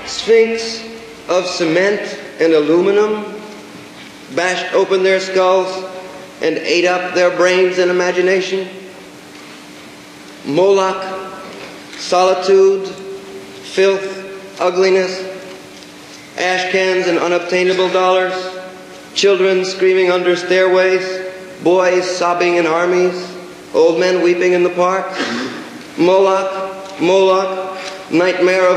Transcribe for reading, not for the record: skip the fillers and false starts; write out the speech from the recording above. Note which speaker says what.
Speaker 1: Sphinx of cement and aluminum bashed open their skulls and ate up their brains and imagination? Moloch, solitude, filth, ugliness, ash cans and unobtainable dollars, children screaming under stairways, boys sobbing in armies, old men weeping in the park? Moloch, Moloch, nightmare of